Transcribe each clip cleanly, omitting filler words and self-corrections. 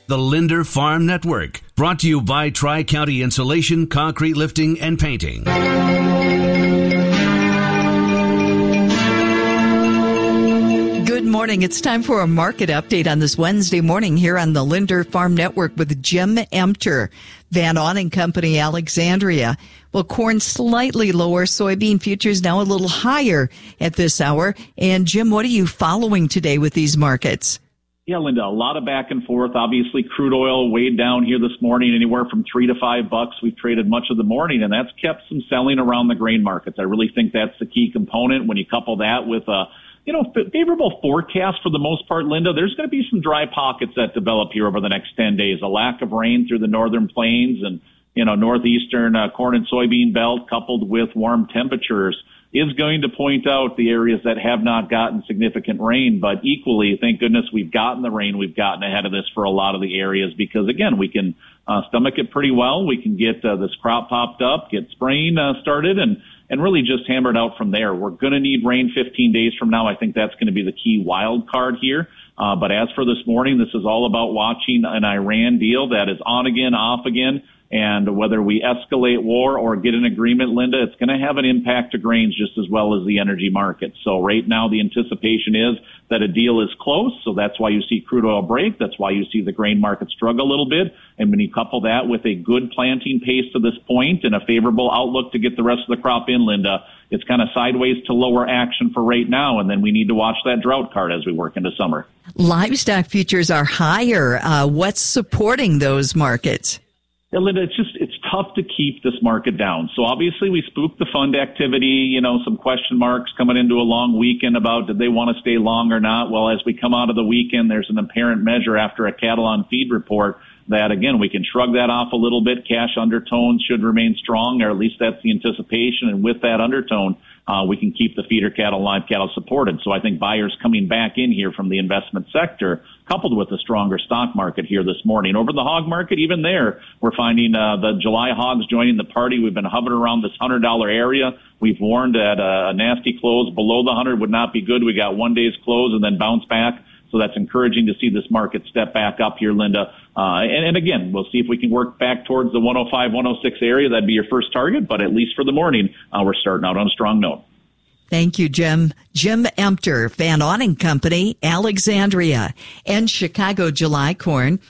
The Linder Farm Network, brought to you by Tri-County Insulation, Concrete Lifting, and Painting. Good morning. It's time for a market update on this Wednesday morning here on the Linder Farm Network with Jim Emter, Van Auning Company, Alexandria. Well, corn slightly lower, soybean futures now a little higher at this hour. And Jim, what are you following today with these markets? Yeah, Linda, a lot of back and forth. Obviously, crude oil weighed down here this morning, anywhere from $3 to $5. We've traded much of the morning, and that's kept some selling around the grain markets. I really think that's the key component. When you couple that with a favorable forecast for the most part, Linda, there's going to be some dry pockets that develop here over the next 10 days. A lack of rain through the northern plains and, northeastern corn and soybean belt coupled with warm temperatures is going to point out the areas that have not gotten significant rain. But equally, thank goodness we've gotten the rain. We've gotten ahead of this for a lot of the areas because, again, we can stomach it pretty well. We can get this crop popped up, get spraying started, and really just hammer it out from there. We're going to need rain 15 days from now. I think that's going to be the key wild card here. But as for this morning, this is all about watching an Iran deal that is on again, off again. And whether we escalate war or get an agreement, Linda, it's going to have an impact to grains just as well as the energy market. So right now the anticipation is that a deal is close. So that's why you see crude oil break. That's why you see the grain market struggle a little bit. And when you couple that with a good planting pace to this point and a favorable outlook to get the rest of the crop in, Linda, it's kind of sideways to lower action for right now. And then we need to watch that drought card as we work into summer. Livestock futures are higher. What's supporting those markets? Yeah, Linda, it's tough to keep this market down. So obviously we spooked the fund activity, some question marks coming into a long weekend about did they want to stay long or not? Well, as we come out of the weekend, there's an apparent measure after a cattle on feed report that, again, we can shrug that off a little bit. Cash undertones should remain strong, or at least that's the anticipation. And with that undertone, we can keep the feeder cattle, live cattle supported. So I think buyers coming back in here from the investment sector, coupled with a stronger stock market here this morning. Over the hog market, even there, we're finding the July hogs joining the party. We've been hovering around this $100 area. We've warned that a nasty close below the 100 would not be good. We got one day's close and then bounce back. So that's encouraging to see this market step back up here, Linda. And again, we'll see if we can work back towards the 105, 106 area. That'd be your first target. But at least for the morning, we're starting out on a strong note. Thank you, Jim. Jim Emter, Van Auning Company, Alexandria. And Chicago July corn,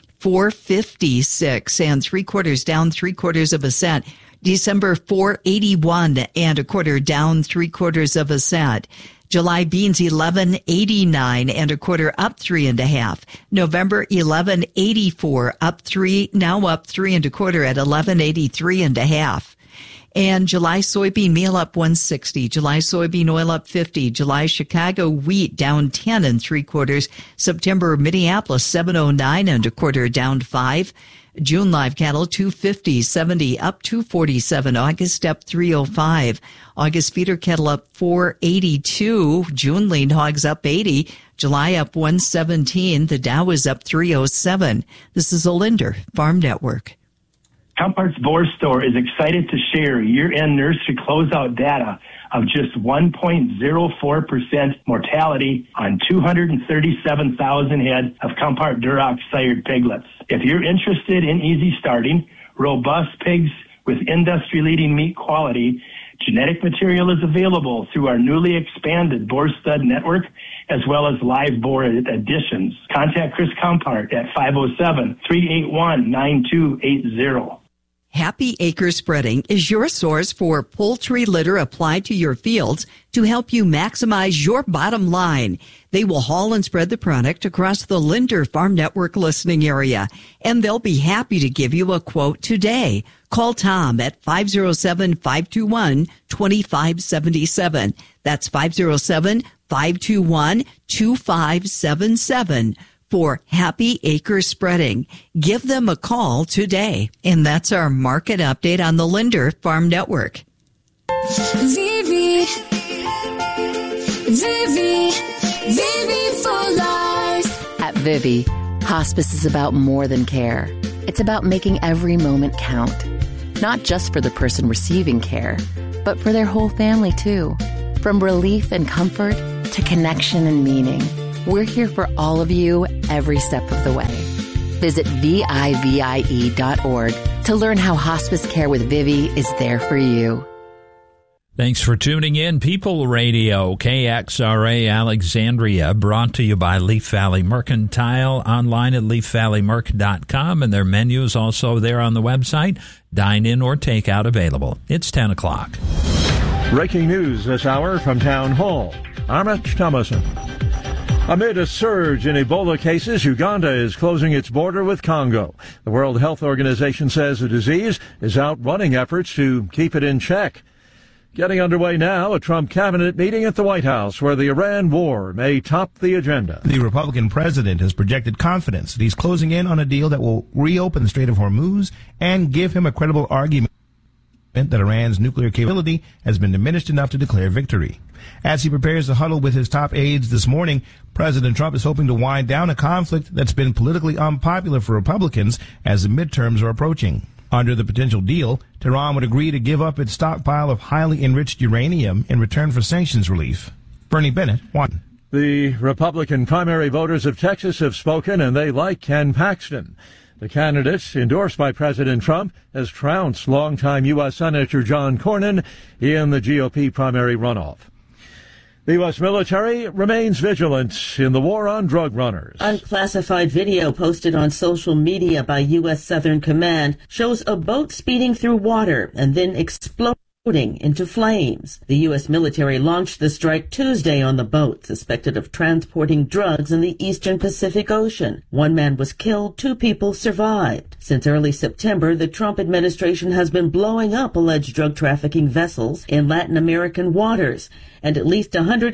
$4.56 and 3/4 down 3/4 cent. December, $4.81 and 1/4 down 3/4 cent. July beans, $11.89 and 1/4 up 3 1/2. November, $11.84 up 3, now up 3 1/4 at $11.83 1/2. And July soybean meal up 160. July soybean oil up 50. July Chicago wheat down 10 3/4. September Minneapolis 709 1/4 down 5. June live cattle 250.70 up 247. August up 305. August feeder cattle up 482. June lean hogs up 80. July up 117. The Dow is up 307. This is a Linder Farm Network. Compart's Boar Store is excited to share year-end nursery closeout data of just 1.04% mortality on 237,000 head of Compart Duroc sired piglets. If you're interested in easy starting, robust pigs with industry-leading meat quality, genetic material is available through our newly expanded Boar Stud Network, as well as live boar additions. Contact Chris Compart at 507-381-9280. Happy Acre Spreading is your source for poultry litter applied to your fields to help you maximize your bottom line. They will haul and spread the product across the Linder Farm Network listening area, and they'll be happy to give you a quote today. Call Tom at 507-521-2577. That's 507-521-2577. For Happy Acre Spreading. Give them a call today. And that's our market update on the Linder Farm Network. Vivi for life. At Vivi, hospice is about more than care. It's about making every moment count. Not just for the person receiving care, but for their whole family too. From relief and comfort to connection and meaning. We're here for all of you every step of the way. Visit VIVIE.org to learn how hospice care with Vivi is there for you. Thanks for tuning in. People Radio, KXRA Alexandria, brought to you by Leaf Valley Mercantile, online at leafvalleymerc.com, and their menu is also there on the website. Dine-in or takeout available. It's 10 o'clock. Breaking news this hour from Town Hall. I'm Rich Thomason. Amid a surge in Ebola cases, Uganda is closing its border with Congo. The World Health Organization says the disease is outrunning efforts to keep it in check. Getting underway now, a Trump cabinet meeting at the White House where the Iran war may top the agenda. The Republican president has projected confidence that he's closing in on a deal that will reopen the Strait of Hormuz and give him a credible argument that Iran's nuclear capability has been diminished enough to declare victory. As he prepares to huddle with his top aides this morning, President Trump is hoping to wind down a conflict that's been politically unpopular for Republicans as the midterms are approaching. Under the potential deal, Tehran would agree to give up its stockpile of highly enriched uranium in return for sanctions relief. Bernie Bennett, Washington. The Republican primary voters of Texas have spoken, and they like Ken Paxton. The candidate, endorsed by President Trump, has trounced longtime U.S. Senator John Cornyn in the GOP primary runoff. The U.S. military remains vigilant in the war on drug runners. Unclassified video posted on social media by U.S. Southern Command shows a boat speeding through water and then exploding into flames. The U.S. military launched the strike Tuesday on the boat, suspected of transporting drugs in the eastern Pacific Ocean. One man was killed, 2 people survived. Since early September, the Trump administration has been blowing up alleged drug trafficking vessels in Latin American waters, and at least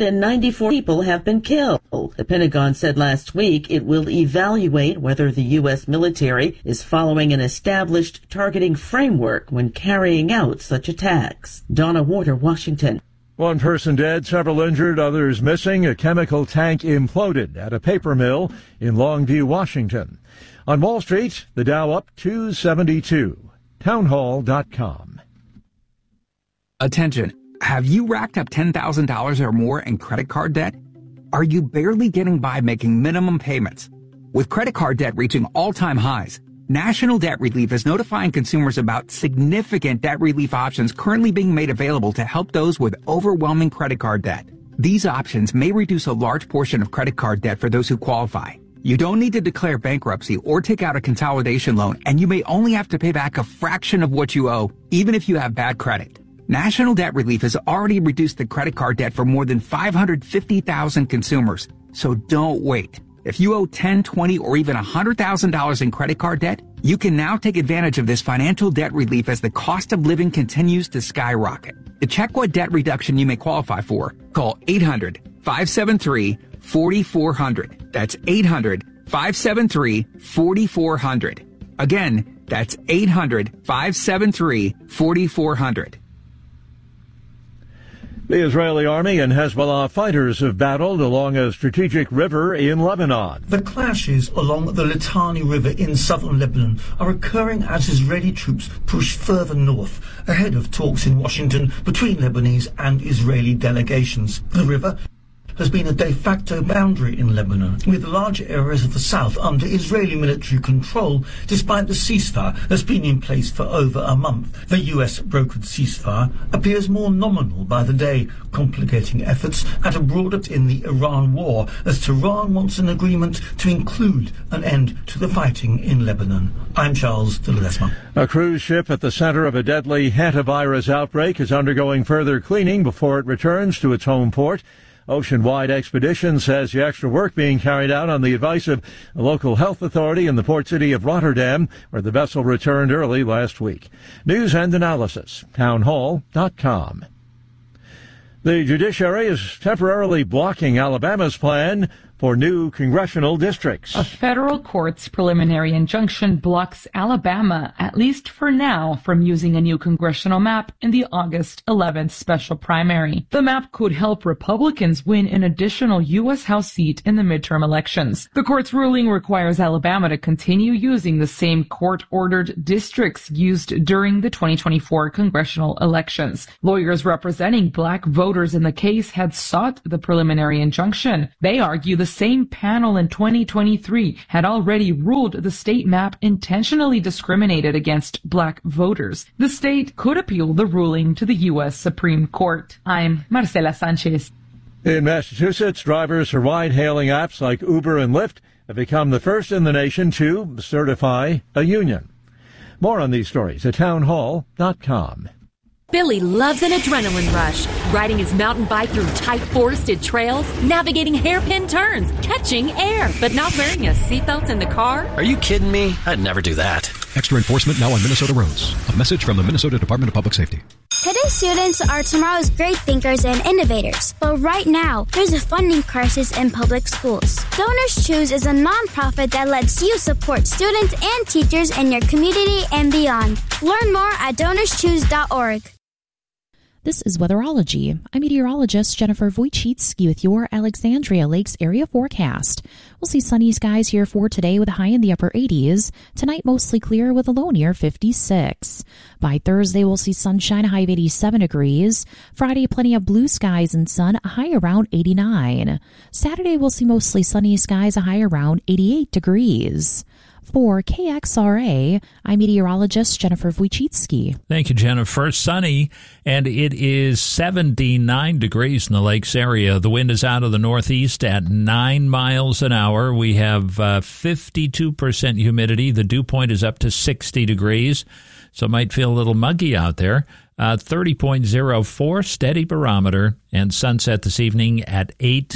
194 people have been killed. The Pentagon said last week it will evaluate whether the U.S. military is following an established targeting framework when carrying out such attacks. Donna Warder, Washington. 1 person dead, several injured, others missing. A chemical tank imploded at a paper mill in Longview, Washington. On Wall Street, the Dow up 272. Townhall.com. Attention. Have you racked up $10,000 or more in credit card debt? Are you barely getting by making minimum payments? With credit card debt reaching all-time highs, National Debt Relief is notifying consumers about significant debt relief options currently being made available to help those with overwhelming credit card debt. These options may reduce a large portion of credit card debt for those who qualify. You don't need to declare bankruptcy or take out a consolidation loan, and you may only have to pay back a fraction of what you owe, even if you have bad credit. National Debt Relief has already reduced the credit card debt for more than 550,000 consumers. So don't wait. If you owe $10, $20, or even $100,000 in credit card debt, you can now take advantage of this financial debt relief as the cost of living continues to skyrocket. To check what debt reduction you may qualify for, call 800-573-4400. That's 800-573-4400. Again, that's 800-573-4400. The Israeli army and Hezbollah fighters have battled along a strategic river in Lebanon. The clashes along the Litani River in southern Lebanon are occurring as Israeli troops push further north, ahead of talks in Washington between Lebanese and Israeli delegations. The river has been a de facto boundary in Lebanon, with large areas of the south under Israeli military control, despite the ceasefire that's been in place for over a month. The US-brokered ceasefire appears more nominal by the day, complicating efforts at a broader in the Iran war, as Tehran wants an agreement to include an end to the fighting in Lebanon. I'm Charles de Ledesma. A cruise ship at the center of a deadly hantavirus outbreak is undergoing further cleaning before it returns to its home port. Ocean-wide Expedition says the extra work being carried out on the advice of a local health authority in the port city of Rotterdam, where the vessel returned early last week. News and analysis, townhall.com. The judiciary is temporarily blocking Alabama's plan for new congressional districts. A federal court's preliminary injunction blocks Alabama, at least for now, from using a new congressional map in the August 11th special primary. The map could help Republicans win an additional U.S. House seat in the midterm elections. The court's ruling requires Alabama to continue using the same court-ordered districts used during the 2024 congressional elections. Lawyers representing black voters in the case had sought the preliminary injunction. They argue the The same panel in 2023 had already ruled the state map intentionally discriminated against black voters. The state could appeal the ruling to the U.S. Supreme Court. I'm Marcela Sanchez. In Massachusetts, drivers for ride-hailing apps like Uber and Lyft have become the first in the nation to certify a union. More on these stories at townhall.com. Billy loves an adrenaline rush, riding his mountain bike through tight forested trails, navigating hairpin turns, catching air, but not wearing a seatbelt in the car. Are you kidding me? I'd never do that. Extra enforcement now on Minnesota roads. A message from the Minnesota Department of Public Safety. Today's students are tomorrow's great thinkers and innovators. But right now, there's a funding crisis in public schools. Donors Choose is a nonprofit that lets you support students and teachers in your community and beyond. Learn more at donorschoose.org. This is Weatherology. I'm meteorologist Jennifer Wojcicki with your Alexandria Lakes area forecast. We'll see sunny skies here for today with a high in the upper 80s. Tonight, mostly clear with a low near 56. By Thursday, we'll see sunshine, a high of 87 degrees. Friday, plenty of blue skies and sun, a high around 89. Saturday, we'll see mostly sunny skies, a high around 88 degrees. For KXRA, I'm meteorologist Jennifer Wojcicki. Thank you, Jennifer. Sunny, and it is 79 degrees in the lakes area. The wind is out of the northeast at 9 miles an hour. We have 52% humidity. The dew point is up to 60 degrees, so it might feel a little muggy out there. 30.04 steady barometer, and sunset this evening at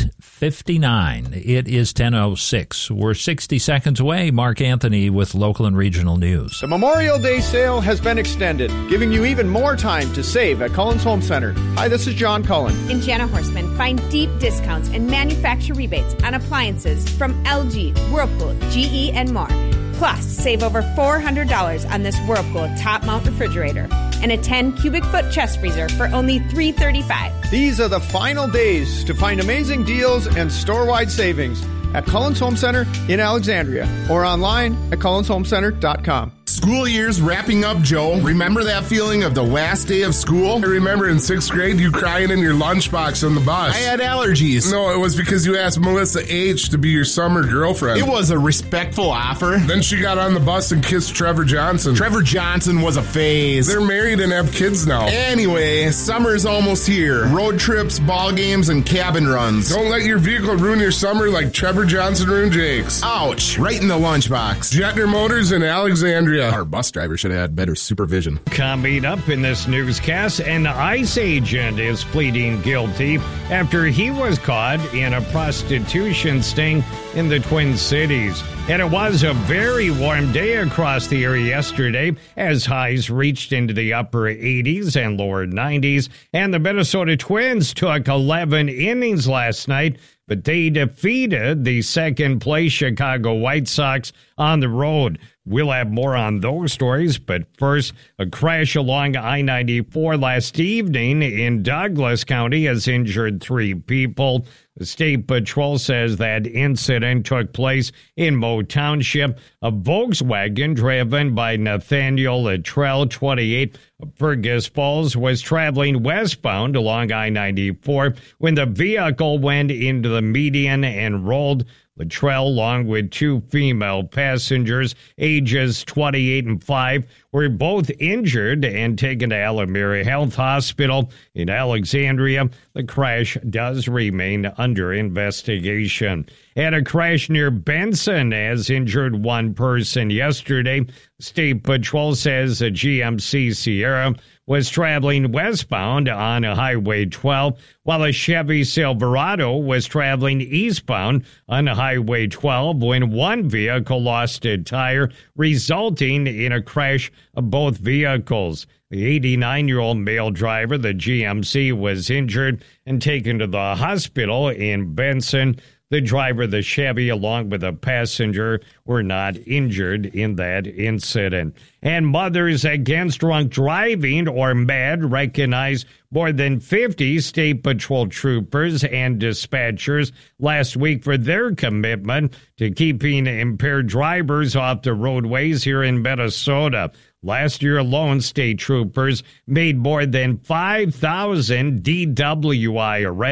8:59. It is 10:06. We're 60 seconds away. Mark Anthony with local and regional news. The Memorial Day sale has been extended, giving you even more time to save at Cullen's Home Center. Hi, this is John Cullen. In Jana Horseman, find deep discounts and manufacturer rebates on appliances from LG, Whirlpool, GE, and more. Plus, save over $400 on this Whirlpool top mount refrigerator and a 10 cubic foot chest freezer for only $335. These are the final days to find amazing deals and store-wide savings at Cullen's Home Center in Alexandria or online at cullenshomecenter.com. School year's wrapping up, Joe. Remember that feeling of the last day of school? I remember in 6th grade you crying in your lunchbox on the bus. I had allergies. No, it was because you asked Melissa H. to be your summer girlfriend. It was a respectful offer. Then she got on the bus and kissed Trevor Johnson. Trevor Johnson was a phase. They're married and have kids now. Anyway, summer's almost here. Road trips, ball games, and cabin runs. Don't let your vehicle ruin your summer like Trevor Johnson ruined Jake's. Ouch. Right in the lunchbox. Jetner Motors in Alexandria. Our bus driver should have had better supervision. Coming up in this newscast, an ICE agent is pleading guilty after he was caught in a prostitution sting in the Twin Cities. And it was a very warm day across the area yesterday as highs reached into the upper 80s and lower 90s. And the Minnesota Twins took 11 innings last night, but they defeated the second-place Chicago White Sox on the road. We'll have more on those stories, but first, a crash along I-94 last evening in Douglas County has injured 3 people. The State Patrol says that incident took place in Moe Township. A Volkswagen driven by Nathaniel Luttrell, 28, of Fergus Falls, was traveling westbound along I-94 when the vehicle went into the median and rolled. Luttrell, along with 2 female passengers, ages 28 and 5, were both injured and taken to Alameda Health Hospital in Alexandria. The crash does remain under investigation. And a crash near Benson has injured 1 person yesterday. State Patrol says a GMC Sierra was traveling westbound on Highway 12, while a Chevy Silverado was traveling eastbound on Highway 12 when one vehicle lost a tire, resulting in a crash of both vehicles. The 89-year-old male driver, the GMC, was injured and taken to the hospital in Benson. The driver of the Chevy, along with a passenger, were not injured in that incident. And Mothers Against Drunk Driving, or MADD, recognized more than 50 State Patrol troopers and dispatchers last week for their commitment to keeping impaired drivers off the roadways here in Minnesota. Last year alone, state troopers made more than 5,000 DWI arrests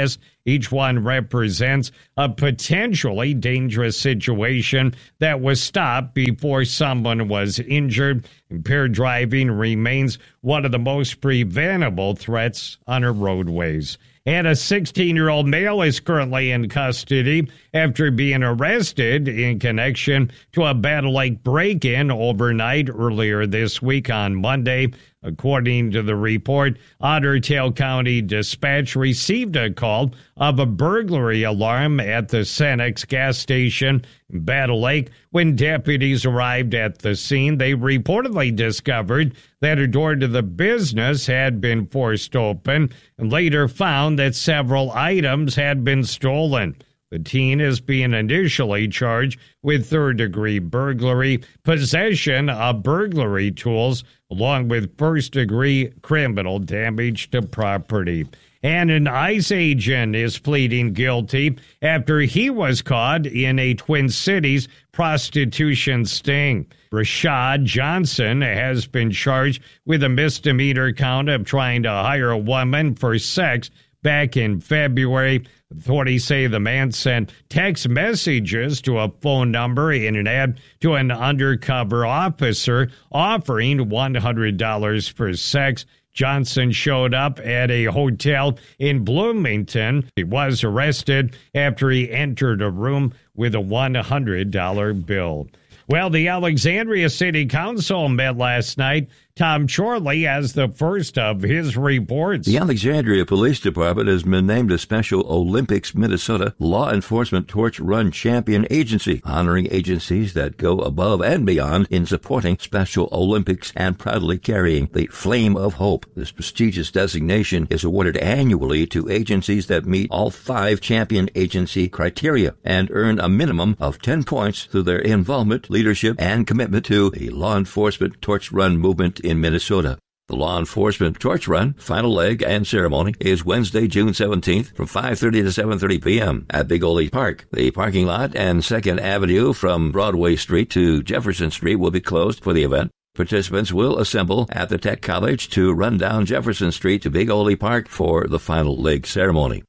Each one represents a potentially dangerous situation that was stopped before someone was injured. Impaired driving remains one of the most preventable threats on our roadways. And a 16-year-old male is currently in custody after being arrested in connection to a Battle Lake break-in overnight earlier this week on Monday. According to the report, Otter Tail County Dispatch received a call of a burglary alarm at the Cenex gas station in Battle Lake. When deputies arrived at the scene, they reportedly discovered that a door to the business had been forced open and later found that several items had been stolen. The teen is being initially charged with third-degree burglary, possession of burglary tools, along with first-degree criminal damage to property. And an ICE agent is pleading guilty after he was caught in a Twin Cities prostitution sting. Rashad Johnson has been charged with a misdemeanor count of trying to hire a woman for sex back in February. Authorities say the man sent text messages to a phone number in an ad to an undercover officer offering $100 for sex. Johnson showed up at a hotel in Bloomington. He was arrested after he entered a room with a $100 bill. Well, the Alexandria City Council met last night. Tom Chorley has the first of his reports. The Alexandria Police Department has been named a Special Olympics Minnesota Law Enforcement Torch Run Champion Agency, honoring agencies that go above and beyond in supporting Special Olympics and proudly carrying the flame of hope. This prestigious designation is awarded annually to agencies that meet all 5 champion agency criteria and earn a minimum of 10 points through their involvement, leadership, and commitment to the law enforcement torch run movement in Minnesota. The Law Enforcement Torch Run final leg and ceremony is Wednesday, June 17th from 5:30 to 7:30 p.m. at Big Ole Park. The parking lot and 2nd Avenue from Broadway Street to Jefferson Street will be closed for the event. Participants will assemble at the Tech College to run down Jefferson Street to Big Ole Park for the final leg ceremony.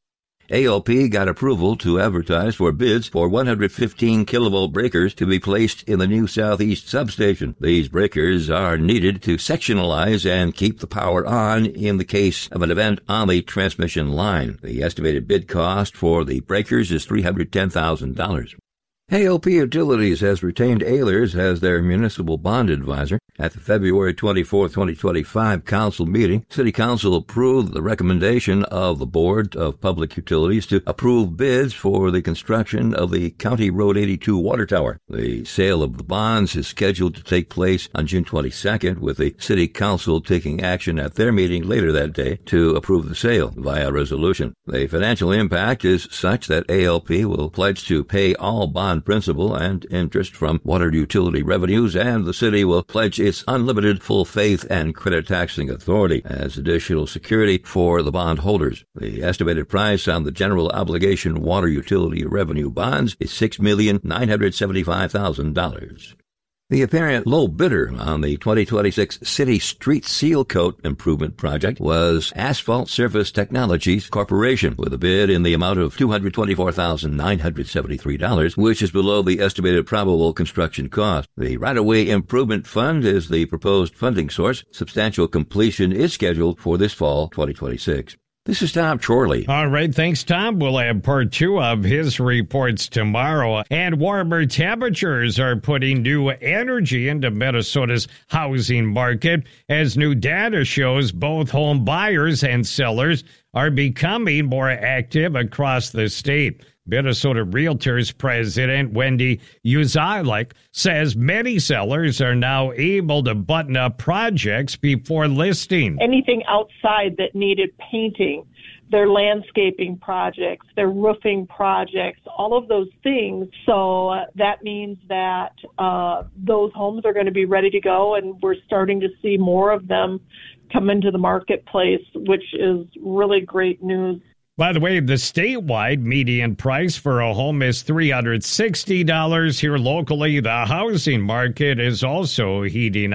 ALP got approval to advertise for bids for 115 kilovolt breakers to be placed in the new Southeast substation. These breakers are needed to sectionalize and keep the power on in the case of an event on the transmission line. The estimated bid cost for the breakers is $310,000. ALP Utilities has retained Ehlers as their municipal bond advisor. At the February 24, 2025 council meeting, City Council approved the recommendation of the Board of Public Utilities to approve bids for the construction of the County Road 82 water tower. The sale of the bonds is scheduled to take place on June 22nd, with the City Council taking action at their meeting later that day to approve the sale via resolution. The financial impact is such that ALP will pledge to pay all bond principal and interest from water utility revenues, and the city will pledge its unlimited full faith and credit taxing authority as additional security for the bond holders. The estimated price on the general obligation water utility revenue bonds is $6,975,000. The apparent low bidder on the 2026 City Street Seal Coat Improvement Project was Asphalt Surface Technologies Corporation, with a bid in the amount of $224,973, which is below the estimated probable construction cost. The Right-of-Way Improvement Fund is the proposed funding source. Substantial completion is scheduled for this fall 2026. This is Tom Chorley. All right, thanks, Tom. We'll have part 2 of his reports tomorrow. And warmer temperatures are putting new energy into Minnesota's housing market, as new data shows both home buyers and sellers are becoming more active across the state. Minnesota Realtors President Wendy Uzalik says many sellers are now able to button up projects before listing. Anything outside that needed painting, their landscaping projects, their roofing projects, all of those things. So that means that those homes are going to be ready to go, and we're starting to see more of them come into the marketplace, which is really great news. By the way, the statewide median price for a home is $360. Here locally, the housing market is also heating up.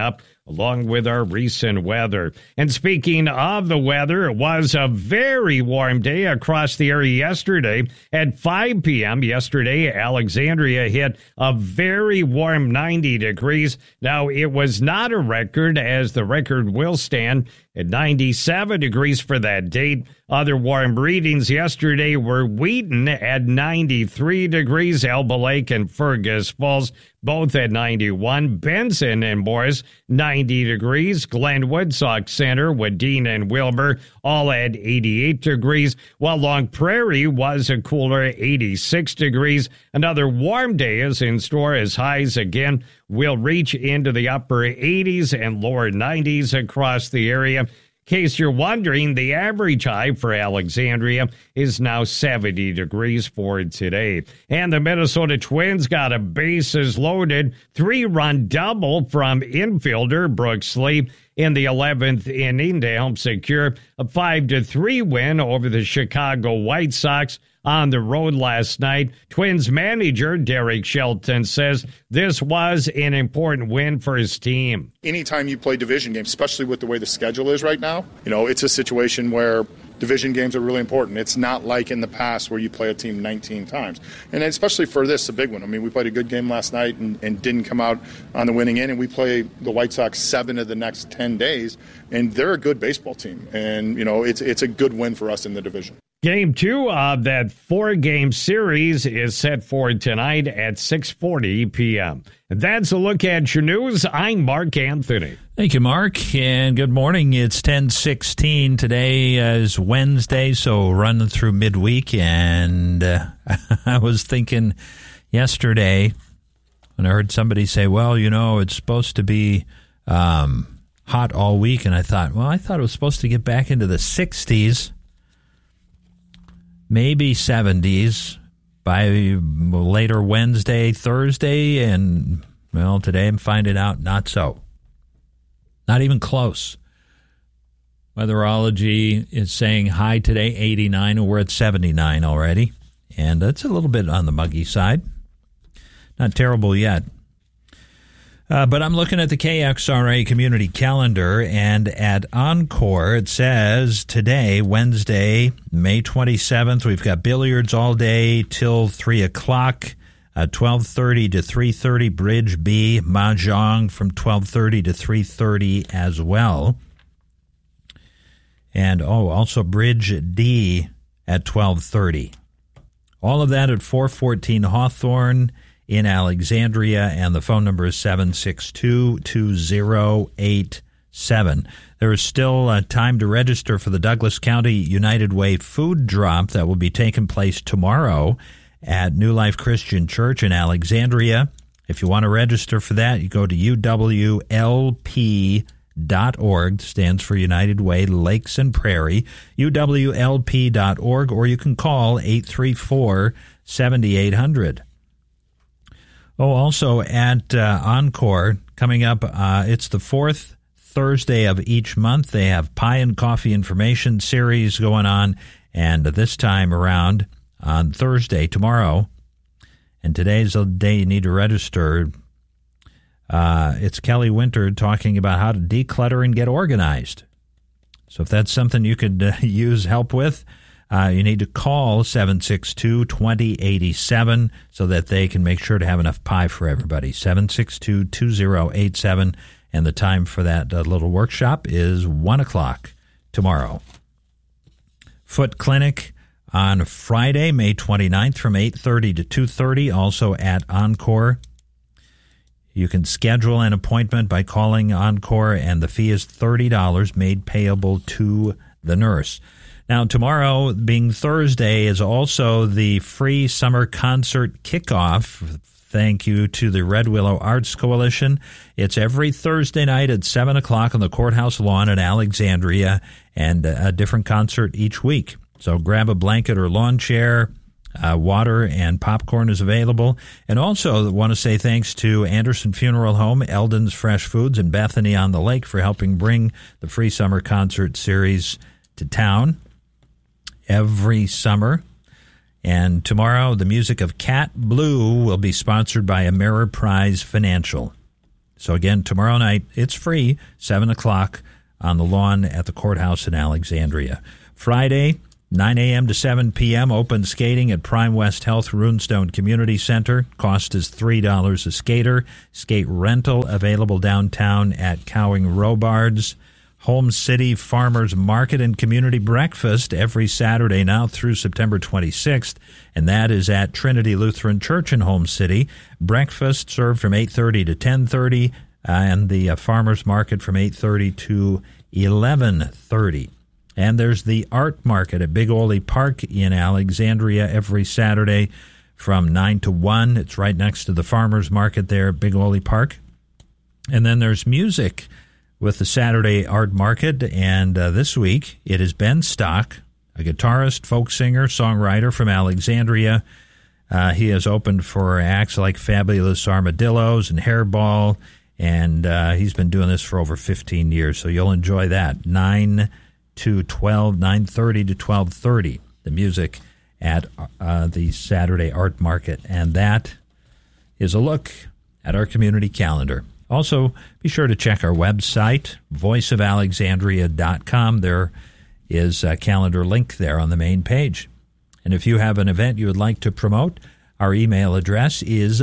along with our recent weather. And speaking of the weather, it was a very warm day across the area yesterday. At 5 p.m. yesterday, Alexandria hit a very warm 90 degrees. Now, it was not a record, as the record will stand at 97 degrees for that date. Other warm readings yesterday were Wheaton at 93 degrees, Elba Lake and Fergus Falls, both at 91. Benson and Morris, 90 degrees. Glenwood, Sauk Center, Wadena and Wilbur, all at 88 degrees, while Long Prairie was a cooler 86 degrees. Another warm day is in store, as highs again will reach into the upper 80s and lower 90s across the area. In case you're wondering, the average high for Alexandria is now 70 degrees for today. And the Minnesota Twins got a bases-loaded 3-run double from infielder Brooks Lee in the 11th inning to help secure a 5-3 win over the Chicago White Sox on the road last night. Twins manager Derek Shelton says this was an important win for his team. Anytime you play division games, especially with the way the schedule is right now, it's a situation where division games are really important. It's not like in the past where you play a team 19 times. And especially for this, a big one. I mean, we played a good game last night and didn't come out on the winning end, and we play the White Sox 7 of the next 10 days, and they're a good baseball team. And, it's a good win for us in the division. Game 2 of that 4-game series is set for tonight at 6:40 p.m. That's a look at your news. I'm Mark Anthony. Thank you, Mark, and good morning. It's 10:16. Today is Wednesday, so running through midweek, and I was thinking yesterday when I heard somebody say, well, it's supposed to be hot all week, and I thought it was supposed to get back into the 60s. Maybe 70s by later Wednesday, Thursday, and, today I'm finding out not so. Not even close. Weatherology is saying high today, 89, and we're at 79 already. And that's a little bit on the muggy side. Not terrible yet. But I'm looking at the KXRA community calendar, and at Encore, it says today, Wednesday, May 27th, we've got billiards all day till 3 o'clock, 12:30 to 3:30, Bridge B, Mahjong from 12:30 to 3:30 as well. And, also Bridge D at 12:30. All of that at 414 Hawthorne in Alexandria, and the phone number is 762-2087. There is still time to register for the Douglas County United Way food drop that will be taking place tomorrow at New Life Christian Church in Alexandria. If you want to register for that, you go to uwlp.org, stands for United Way Lakes and Prairie, uwlp.org, or you can call 834-7800. Also at Encore, coming up, it's the 4th Thursday of each month. They have Pie and Coffee Information Series going on, and this time around on Thursday, tomorrow, and today's the day you need to register. It's Kelly Winter talking about how to declutter and get organized. So if that's something you could use help with, you need to call 762-2087 so that they can make sure to have enough pie for everybody. 762-2087, and the time for that little workshop is 1 o'clock tomorrow. Foot Clinic on Friday, May 29th from 8:30 to 2:30, also at Encore. You can schedule an appointment by calling Encore, and the fee is $30 made payable to the nurse. Now, tomorrow, being Thursday, is also the free summer concert kickoff. Thank you to the Red Willow Arts Coalition. It's every Thursday night at 7 o'clock on the courthouse lawn in Alexandria, and a different concert each week. So grab a blanket or lawn chair. Water and popcorn is available. And also want to say thanks to Anderson Funeral Home, Eldon's Fresh Foods, and Bethany on the Lake for helping bring the free summer concert series to town every summer. And tomorrow, the music of Cat Blue will be sponsored by Ameriprise Financial. So again, tomorrow night, it's free, 7 o'clock on the lawn at the courthouse in Alexandria. Friday, 9 a.m. to 7 p.m., open skating at Prime West Health Runestone Community Center. Cost is $3 a skater. Skate rental available downtown at Cowing Robards. Home City Farmers Market and Community Breakfast every Saturday now through September 26th, and that is at Trinity Lutheran Church in Home City. Breakfast served from 8:30 to 10:30, and the Farmers Market from 8:30 to 11:30. And there's the Art Market at Big Ole Park in Alexandria every Saturday from 9 to 1. It's right next to the Farmers Market there at Big Ole Park. And then there's music with the Saturday Art Market, and this week it is Ben Stock, a guitarist, folk singer, songwriter from Alexandria. He has opened for acts like Fabulous Armadillos and Hairball, and he's been doing this for over 15 years, so you'll enjoy that. 9 to 12, 9:30 to 12:30, the music at the Saturday Art Market, and that is a look at our community calendar. Also, be sure to check our website, voiceofalexandria.com. There is a calendar link there on the main page. And if you have an event you would like to promote, our email address is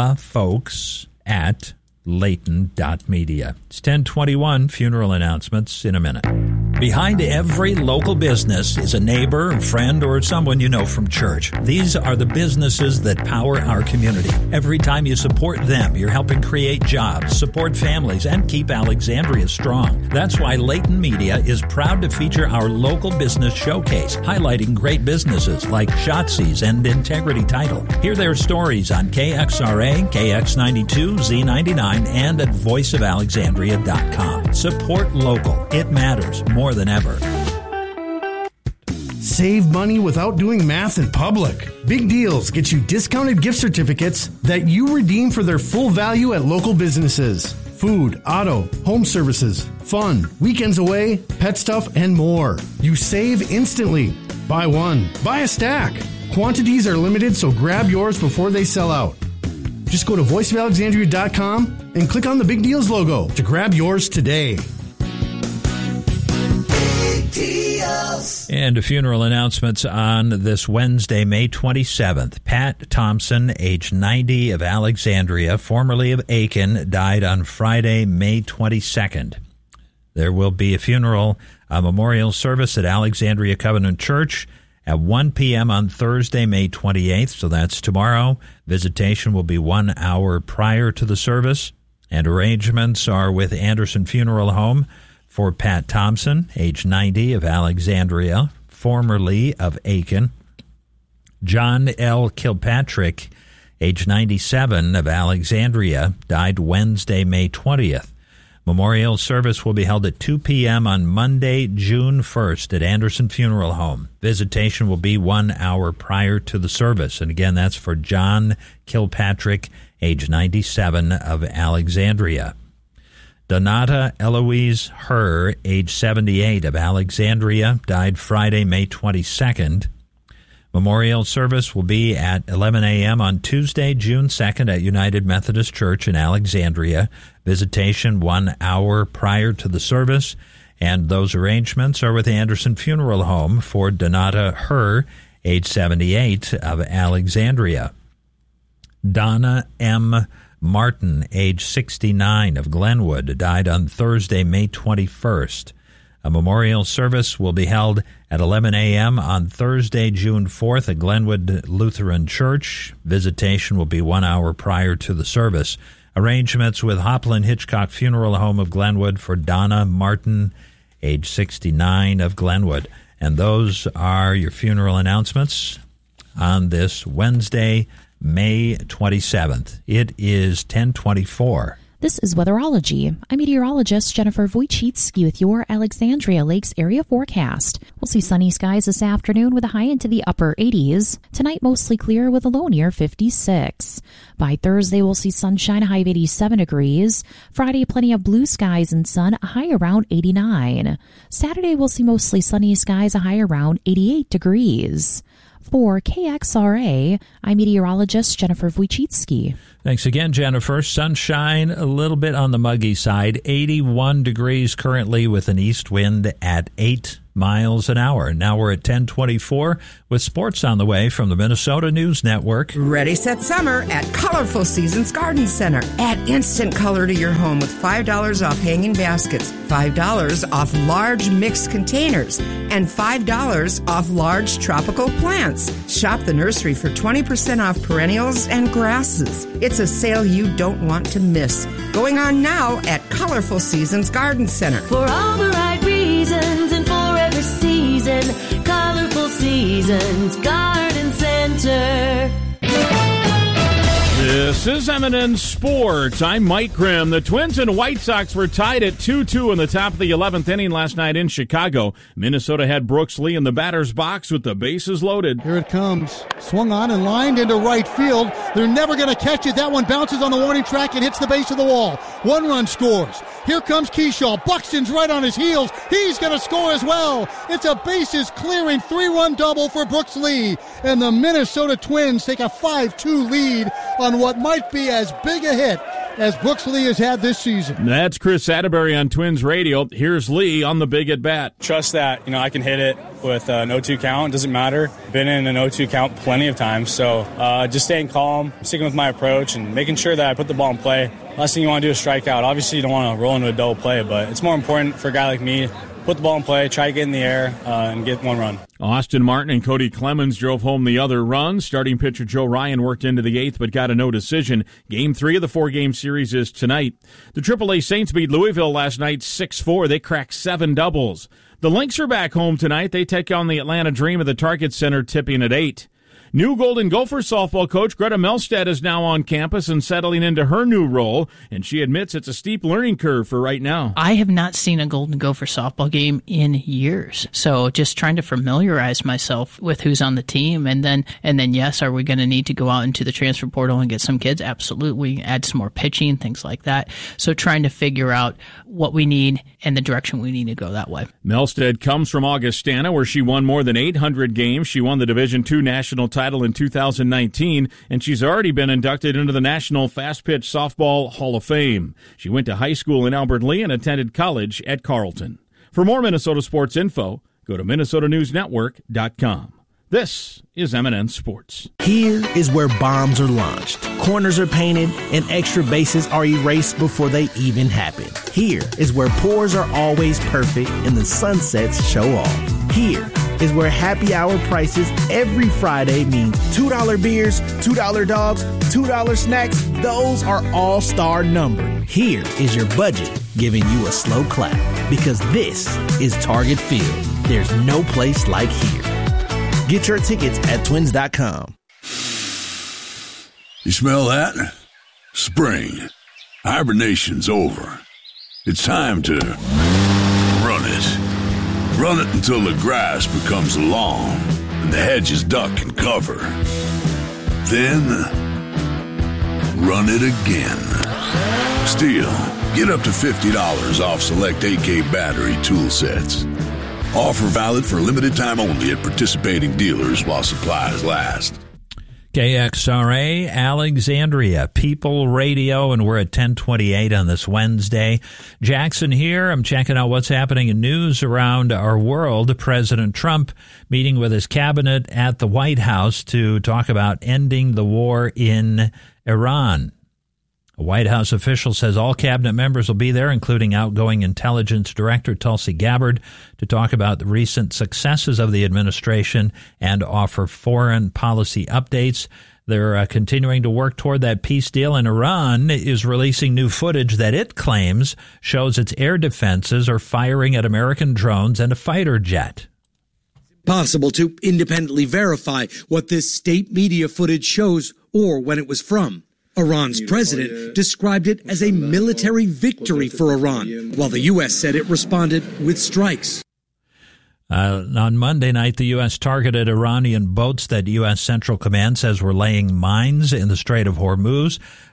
thefolks@layton.media. It's 10:21, funeral announcements in a minute. Behind every local business is a neighbor, friend, or someone you know from church. These are the businesses that power our community. Every time you support them, you're helping create jobs, support families, and keep Alexandria strong. That's why Layton Media is proud to feature our local business showcase, highlighting great businesses like Shotzi's and Integrity Title. Hear their stories on KXRA, KX92, Z99, and at voiceofalexandria.com. Support local. It matters more than ever. Save money without doing math in public. Big Deals get you discounted gift certificates that you redeem for their full value at local businesses. Food, auto, home services, fun, weekends away, pet stuff, and more. You save instantly. Buy one, buy a stack. Quantities are limited, so grab yours before they sell out. Just go to voiceofalexandria.com and click on the Big Deals logo to grab yours today. And funeral announcements on this Wednesday, May 27th. Pat Thompson, age 90, of Alexandria, formerly of Aiken, died on Friday, May 22nd. There will be a memorial service at Alexandria Covenant Church at 1 p.m. on Thursday, May 28th, so that's tomorrow. Visitation will be 1 hour prior to the service, and arrangements are with Anderson Funeral Home for Pat Thompson, age 90, of Alexandria, formerly of Aiken. John L. Kilpatrick, age 97, of Alexandria, died Wednesday, May 20th. Memorial service will be held at 2 p.m. on Monday, June 1st at Anderson Funeral Home. Visitation will be 1 hour prior to the service. And again, that's for John Kilpatrick, age 97, of Alexandria. Donata Eloise Herr, age 78, of Alexandria, died Friday, May 22nd. Memorial service will be at 11 a.m. on Tuesday, June 2nd at United Methodist Church in Alexandria. Visitation 1 hour prior to the service, and those arrangements are with Anderson Funeral Home for Donata Herr, age 78, of Alexandria. Donna M. Martin, age 69, of Glenwood, died on Thursday, May 21st. A memorial service will be held at 11 a.m. on Thursday, June 4th at Glenwood Lutheran Church. Visitation will be 1 hour prior to the service. Arrangements with Hopland Hitchcock Funeral Home of Glenwood for Donna Martin, age 69, of Glenwood. And those are your funeral announcements on this Wednesday, May 27th. It is 10:24. This is Weatherology. I'm meteorologist Jennifer Wojcicki with your Alexandria Lakes area forecast. We'll see sunny skies this afternoon with a high into the upper 80s. Tonight, mostly clear with a low near 56. By Thursday, we'll see sunshine, a high of 87 degrees. Friday, plenty of blue skies and sun, a high around 89. Saturday, we'll see mostly sunny skies, a high around 88 degrees. For KXRA, I'm meteorologist Jennifer Wojcicki. Thanks again, Jennifer. Sunshine, a little bit on the muggy side. 81 degrees currently with an east wind at 8 miles an hour. Now we're at 10:24 with sports on the way from the Minnesota News Network. Ready, set, summer at Colorful Seasons Garden Center. Add instant color to your home with $5 off hanging baskets, $5 off large mixed containers, and $5 off large tropical plants. Shop the nursery for 20% off perennials and grasses. It's a sale you don't want to miss. Going on now at Colorful Seasons Garden Center. For all the right reasons and for every season, Colorful Seasons Garden Center. This is Eminence Sports. I'm Mike Grimm. The Twins and White Sox were tied at 2-2 in the top of the 11th inning last night in Chicago. Minnesota had Brooks Lee in the batter's box with the bases loaded. Here it comes. Swung on and lined into right field. They're never going to catch it. That one bounces on the warning track and hits the base of the wall. 1 run scores. Here comes Keyshaw. Buxton's right on his heels. He's going to score as well. It's a bases-clearing 3-run double for Brooks Lee. And the Minnesota Twins take a 5-2 lead on what might be as big a hit as Brooks Lee has had this season. That's Chris Atterbury on Twins Radio. Here's Lee on the big at-bat. Trust that, I can hit it with an 0-2 count. It doesn't matter. Been in an 0-2 count plenty of times. So just staying calm, sticking with my approach, and making sure that I put the ball in play. Last thing you want to do is strike out. Obviously, you don't want to roll into a double play, but it's more important for a guy like me, put the ball in play, try to get in the air, and get 1 run. Austin Martin and Cody Clemens drove home the other run. Starting pitcher Joe Ryan worked into the 8th but got a no decision. Game 3 of the 4-game series is tonight. The AAA Saints beat Louisville last night 6-4. They cracked 7 doubles. The Lynx are back home tonight. They take on the Atlanta Dream at the Target Center, tipping at 8. New Golden Gopher softball coach Greta Melstead is now on campus and settling into her new role, and she admits it's a steep learning curve for right now. I have not seen a Golden Gopher softball game in years, so just trying to familiarize myself with who's on the team, and then yes, are we going to need to go out into the transfer portal and get some kids? Absolutely. Add some more pitching, things like that. So trying to figure out what we need and the direction we need to go that way. Melstead comes from Augustana, where she won more than 800 games. She won the Division II national title in 2019, and she's already been inducted into the National Fast Pitch Softball Hall of Fame. She went to high school in Albert Lea and attended college at Carleton. For more Minnesota sports info, go to MinnesotaNewsNetwork.com. This is Eminence Sports. Here is where bombs are launched, corners are painted, and extra bases are erased before they even happen. Here is where pours are always perfect and the sunsets show off. Here is where happy hour prices every Friday mean $2 beers, $2 dogs, $2 snacks. Those are all-star numbered. Here is your budget giving you a slow clap, because this is Target Field. There's no place like here. Get your tickets at twins.com. You smell that? Spring. Hibernation's over. It's time to run it. Run it until the grass becomes long and the hedges duck and cover. Then, run it again. Still, get up to $50 off select AK battery tool sets. Offer valid for limited time only at participating dealers while supplies last. KXRA, Alexandria, People Radio, and we're at 10:28 on this Wednesday. Jackson here. I'm checking out what's happening in news around our world. President Trump meeting with his cabinet at the White House to talk about ending the war in Iran. A White House official says all cabinet members will be there, including outgoing intelligence director Tulsi Gabbard, to talk about the recent successes of the administration and offer foreign policy updates. They're continuing to work toward that peace deal, and Iran is releasing new footage that it claims shows its air defenses are firing at American drones and a fighter jet. Possible to independently verify what this state media footage shows or when it was from. Iran's president described it as a military victory for Iran, while the U.S. said it responded with strikes. On Monday night, the U.S. targeted Iranian boats that U.S. Central Command says were laying mines in the Strait of Hormuz.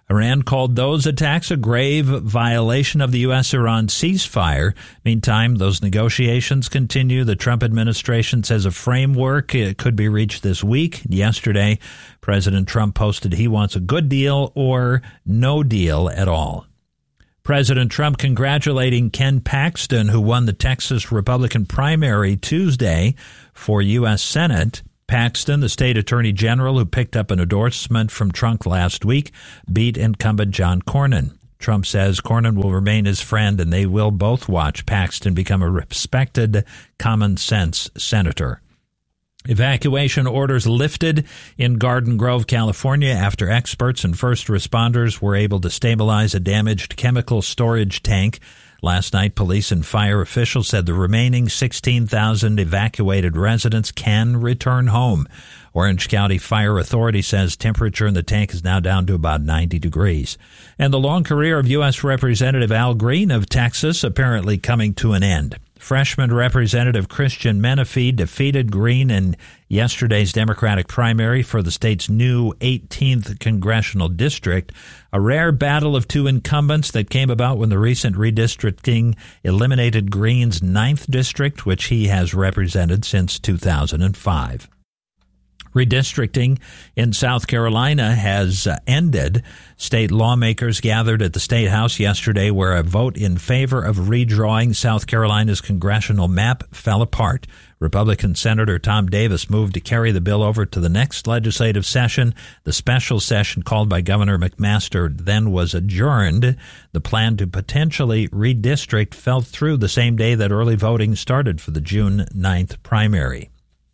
Iran called those attacks a grave violation of the U.S.-Iran ceasefire. Meantime, those negotiations continue. The Trump administration says a framework could be reached this week. Yesterday, President Trump posted he wants a good deal or no deal at all. President Trump congratulating Ken Paxton, who won the Texas Republican primary Tuesday for U.S. Senate. Paxton, the state attorney general who picked up an endorsement from Trump last week, beat incumbent John Cornyn. Trump says Cornyn will remain his friend, and they will both watch Paxton become a respected, common-sense senator. Evacuation orders lifted in Garden Grove, California, after experts and first responders were able to stabilize a damaged chemical storage tank. Last night, police and fire officials said the remaining 16,000 evacuated residents can return home. Orange County Fire Authority says temperature in the tank is now down to about 90 degrees. And the long career of U.S. Representative Al Green of Texas apparently coming to an end. Freshman Representative Christian Menifee defeated Green in yesterday's Democratic primary for the state's new 18th congressional district, a rare battle of two incumbents that came about when the recent redistricting eliminated Green's 9th district, which he has represented since 2005. Redistricting in South Carolina has ended. State lawmakers gathered at the State House yesterday where a vote in favor of redrawing South Carolina's congressional map fell apart. Republican Senator Tom Davis moved to carry the bill over to the next legislative session. The special session called by Governor McMaster then was adjourned. The plan to potentially redistrict fell through the same day that early voting started for the June 9th primary.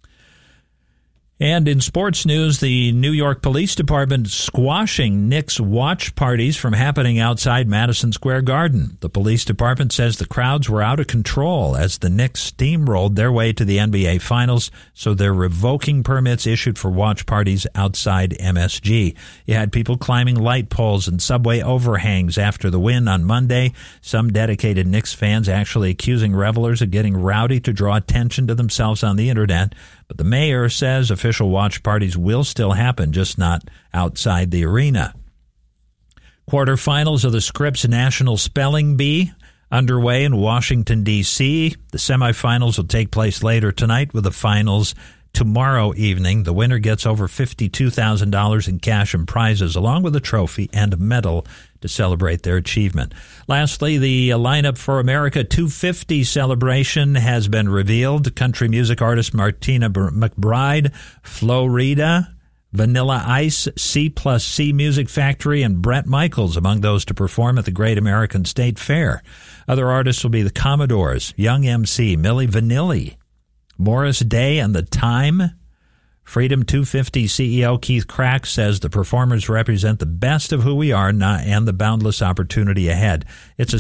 And in sports news, the New York Police Department squashing Knicks watch parties from happening outside Madison Square Garden. The police department says the crowds were out of control as the Knicks steamrolled their way to the NBA Finals, so they're revoking permits issued for watch parties outside MSG. You had people climbing light poles and subway overhangs after the win on Monday. Some dedicated Knicks fans actually accusing revelers of getting rowdy to draw attention to themselves on the internet. But the mayor says official watch parties will still happen, just not outside the arena. Quarterfinals of the Scripps National Spelling Bee underway in Washington, D.C. The semifinals will take place later tonight with the finals tomorrow evening. The winner gets over $52,000 in cash and prizes, along with a trophy and a medal to celebrate their achievement. Lastly, the lineup for America 250 celebration has been revealed. Country music artist Martina McBride, Flo Rida, Vanilla Ice, C+C Music Factory, and Bret Michaels among those to perform at the Great American State Fair. Other artists will be the Commodores, Young MC, Milli Vanilli, Morris Day and The Time. Freedom 250 CEO Keith Crack says the performers represent the best of who we are and the boundless opportunity ahead. It's a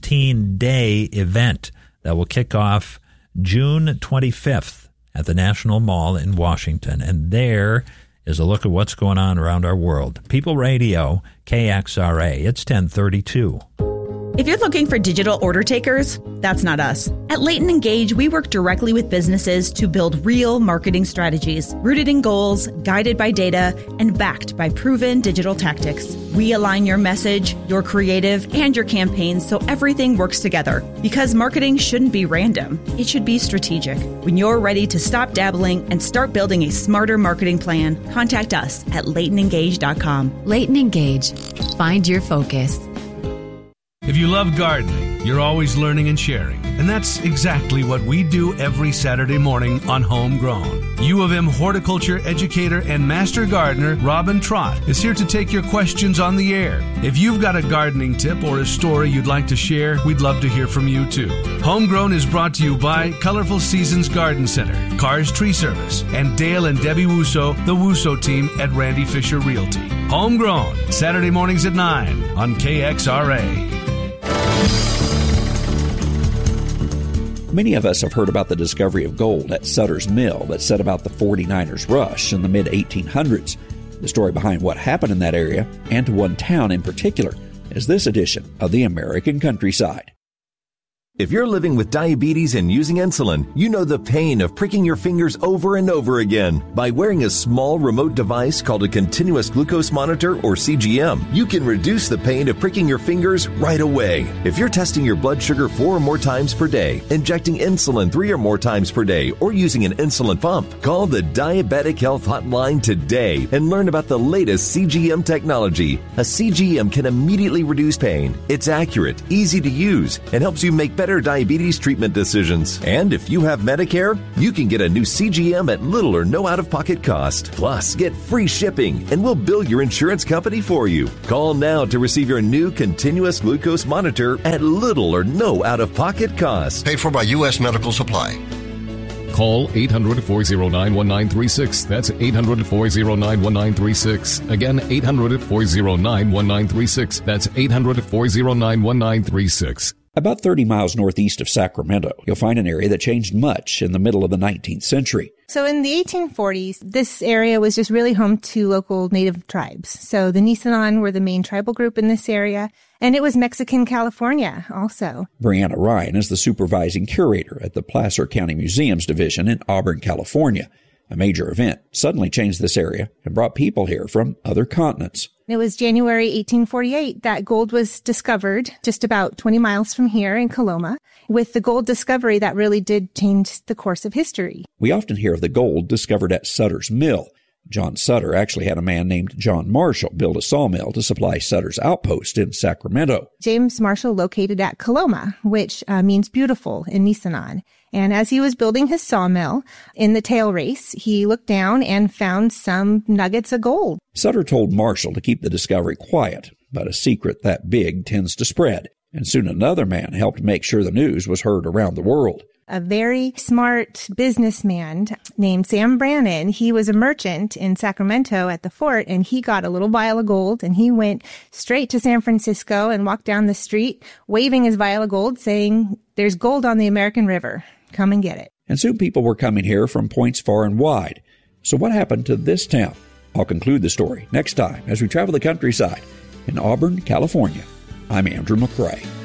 16-day event that will kick off June 25th at the National Mall in Washington. And there is a look at what's going on around our world. People Radio, KXRA. It's 1032. If you're looking for digital order takers, that's not us. At Leighton Engage, we work directly with businesses to build real marketing strategies, rooted in goals, guided by data, and backed by proven digital tactics. We align your message, your creative, and your campaigns so everything works together. Because marketing shouldn't be random. It should be strategic. When you're ready to stop dabbling and start building a smarter marketing plan, contact us at LeightonEngage.com. Leighton Engage. Find your focus. If you love gardening, you're always learning and sharing. And that's exactly what we do every Saturday morning on Homegrown. U of M horticulture educator and master gardener Robin Trott is here to take your questions on the air. If you've got a gardening tip or a story you'd like to share, we'd love to hear from you too. Homegrown is brought to you by Colorful Seasons Garden Center, Cars Tree Service, and Dale and Debbie Wusso, the Wusso team at Randy Fisher Realty. Homegrown, Saturday mornings at 9 on KXRA. Many of us have heard about the discovery of gold at Sutter's Mill that set about the 49ers rush in the mid-1800s. The story behind what happened in that area, and to one town in particular, is this edition of the American Countryside. If you're living with diabetes and using insulin, you know the pain of pricking your fingers over and over again. By wearing a small remote device called a continuous glucose monitor, or CGM, you can reduce the pain of pricking your fingers right away. If you're testing your blood sugar 4 or more times per day, injecting insulin 3 or more times per day, or using an insulin pump, call the Diabetic Health Hotline today and learn about the latest CGM technology. A CGM can immediately reduce pain. It's accurate, easy to use, and helps you make better diabetes treatment decisions. And if you have Medicare, you can get a new CGM at little or no out-of-pocket cost. Plus, get free shipping, and we'll bill your insurance company for you. Call now to receive your new continuous glucose monitor at little or no out-of-pocket cost. Paid for by U.S. Medical Supply. Call 800-409-1936. That's 800-409-1936. Again, 800-409-1936. That's 800-409-1936. About 30 miles northeast of Sacramento, you'll find an area that changed much in the middle of the 19th century. So in the 1840s, this area was just really home to local native tribes. So the Nisenan were the main tribal group in this area, and it was Mexican California also. Brianna Ryan is the supervising curator at the Placer County Museums Division in Auburn, California. A major event suddenly changed this area and brought people here from other continents. It was January 1848 that gold was discovered just about 20 miles from here in Coloma. With the gold discovery, that really did change the course of history. We often hear of the gold discovered at Sutter's Mill. John Sutter actually had a man named John Marshall build a sawmill to supply Sutter's outpost in Sacramento. James Marshall located at Coloma, which means beautiful in Nisenan. And as he was building his sawmill in the tail race, he looked down and found some nuggets of gold. Sutter told Marshall to keep the discovery quiet, but a secret that big tends to spread. And soon another man helped make sure the news was heard around the world. A very smart businessman named Sam Brannan. He was a merchant in Sacramento at the fort, and he got a little vial of gold, and he went straight to San Francisco and walked down the street waving his vial of gold, saying, "There's gold on the American River. Come and get it." And soon people were coming here from points far and wide. So what happened to this town? I'll conclude the story next time as we travel the countryside in Auburn, California. I'm Andrew McCrae.